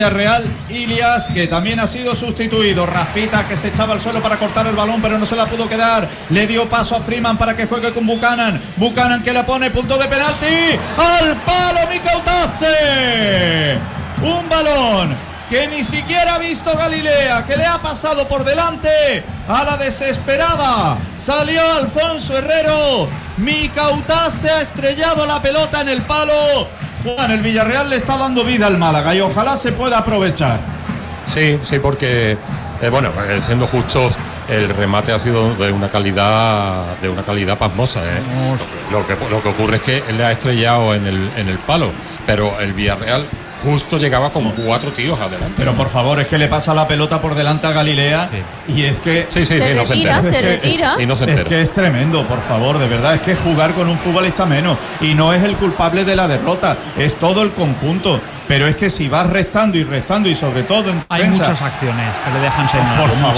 Real Ilias, que también ha sido sustituido. Rafita, que se echaba al suelo para cortar el balón, pero no se la pudo quedar. Le dio paso a Freeman para que juegue con Buchanan. Buchanan, que la pone, punto de penalti. ¡Al palo, Mikautadze! Un balón que ni siquiera ha visto Galilea, que le ha pasado por delante a la desesperada. Salió Alfonso Herrero. Mikautadze ha estrellado la pelota en el palo. Juan, el Villarreal le está dando vida al Málaga y ojalá se pueda aprovechar. Sí, porque siendo justos, el remate ha sido de una calidad pasmosa. Lo que ocurre es que él le ha estrellado en el palo, pero el Villarreal justo llegaba con 4 tíos adelante. Pero por favor, es que le pasa la pelota por delante a Galilea, sí. Y es que se retira. Y no se entera. Es que es tremendo, por favor, de verdad, es que jugar con un futbolista menos, y no es el culpable de la derrota, es todo el conjunto. Pero es que si vas restando y sobre todo en hay defensa, muchas acciones que le dejan señalar.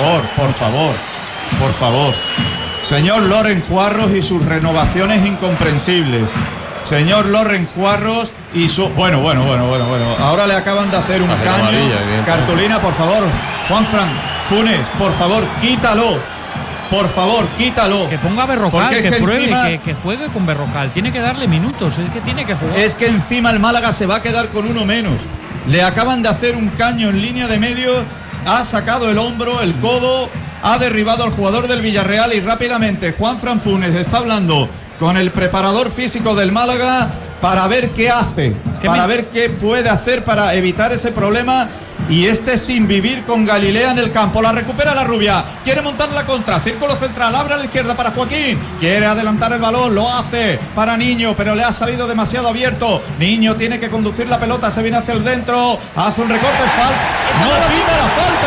Por favor. Señor Loren Juarros y sus renovaciones incomprensibles. Señor Loren Juarros y su... Bueno. Ahora le acaban de hacer un caño. Cartulina, por favor. Juanfran Funes, por favor, quítalo. Por favor, quítalo. Que ponga Berrocal, que pruebe, encima, que juegue con Berrocal. Tiene que darle minutos, es que tiene que jugar. Es que encima el Málaga se va a quedar con uno menos. Le acaban de hacer un caño en línea de medio. Ha sacado el hombro, el codo. Ha derribado al jugador del Villarreal y rápidamente Juanfran Funes está hablando con el preparador físico del Málaga para ver qué hace, ver qué puede hacer para evitar ese problema. Y sin vivir con Galilea en el campo. La recupera la rubia, quiere montar la contra, círculo central, abre a la izquierda para Joaquín, quiere adelantar el balón, lo hace para Niño, pero le ha salido demasiado abierto. Niño tiene que conducir la pelota, se viene hacia el dentro, hace un recorte, no pita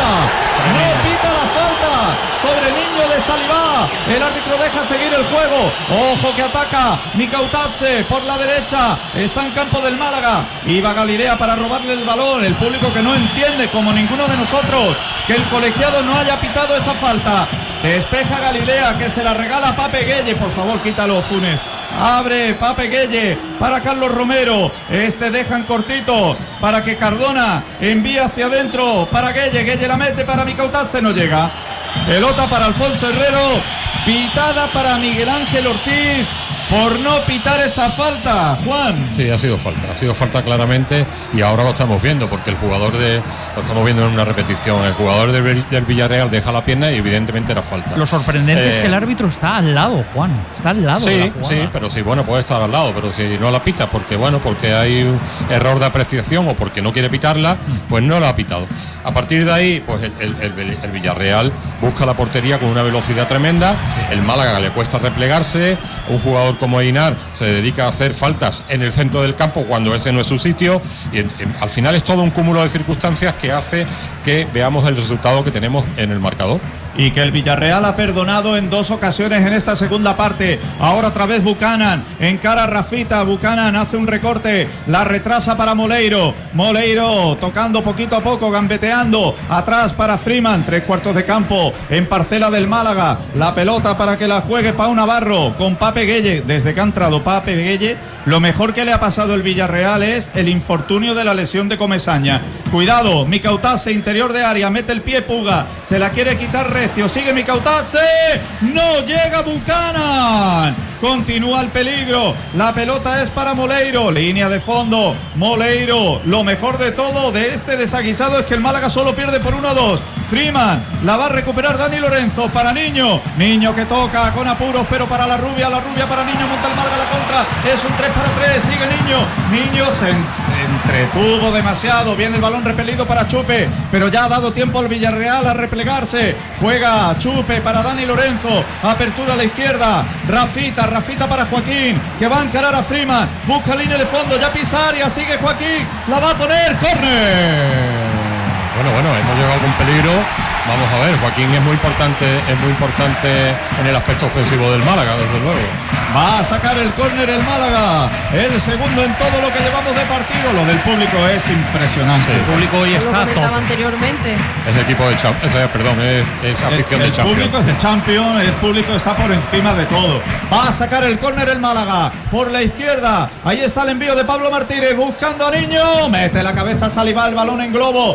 la falta sobre Niño de Salivá. El árbitro deja seguir el juego. Ojo que ataca Mikautadze por la derecha, está en campo del Málaga, iba Galilea para robarle el balón. El público que no entiende, como ninguno de nosotros, que el colegiado no haya pitado esa falta. Despeja Galilea, que se la regala a Pape Gueye. Por favor, quítalo, Funes. Abre Pape Gueye para Carlos Romero. Dejan cortito para que Cardona envíe hacia adentro para Gueye. Gueye la mete para Mikautadze, no llega. Pelota para Alfonso Herrero. Pitada para Miguel Ángel Ortiz por no pitar esa falta, Juan. Sí, ha sido falta claramente, y ahora lo estamos viendo, porque lo estamos viendo en una repetición, el jugador del Villarreal deja la pierna y evidentemente era falta. Lo sorprendente es que el árbitro está al lado, Juan, está al lado de la jugada. Sí, pero sí, puede estar al lado, pero si no la pita, porque hay un error de apreciación o porque no quiere pitarla, pues no la ha pitado. A partir de ahí, pues el Villarreal busca la portería con una velocidad tremenda, el Málaga le cuesta replegarse, un jugador como Einar se dedica a hacer faltas en el centro del campo cuando ese no es su sitio, y al final es todo un cúmulo de circunstancias que hace que veamos el resultado que tenemos en el marcador. Y que el Villarreal ha perdonado en 2 ocasiones en esta segunda parte. Ahora otra vez Buchanan, encara a Rafita. Buchanan hace un recorte, la retrasa para Moleiro tocando poquito a poco, gambeteando atrás para Freeman, 3/4 de campo en parcela del Málaga. La pelota para que la juegue Pau Navarro con Pape Gueye. Desde que ha entrado Pape Gueye, lo mejor que le ha pasado al Villarreal es el infortunio de la lesión de Comesaña. Cuidado, Mikautadze, interior de área, mete el pie Puga, se la quiere quitar Recio, sigue Mikautadze, no llega Buchanan, continúa el peligro, la pelota es para Moleiro, línea de fondo, Moleiro. Lo mejor de todo de este desaguisado es que el Málaga solo pierde por 1-2. Freeman, la va a recuperar Dani Lorenzo para Niño que toca con apuros, pero para la rubia para Niño, monta el Málaga la contra, es un 3-3, sigue Niño se entretuvo demasiado, viene el balón repelido para Chupe, pero ya ha dado tiempo al Villarreal a replegarse, juega Chupe para Dani Lorenzo, apertura a la izquierda, Rafita para Joaquín, que va a encarar a Freeman, busca línea de fondo, ya pisa área, sigue Joaquín, la va a poner, córner. Bueno, hemos llegado con peligro. Vamos a ver, Joaquín es muy importante en el aspecto ofensivo del Málaga, desde luego. Va a sacar el córner el Málaga, el segundo en todo lo que llevamos de partido. Lo del público es impresionante. Sí. El público hoy está top. Anteriormente. Es equipo de Champions, es afición de Champions. El público es de Champions, el público está por encima de todo. Va a sacar el córner el Málaga por la izquierda. Ahí está el envío de Pablo Martínez buscando a Niño. Mete la cabeza Salivá, el balón en globo.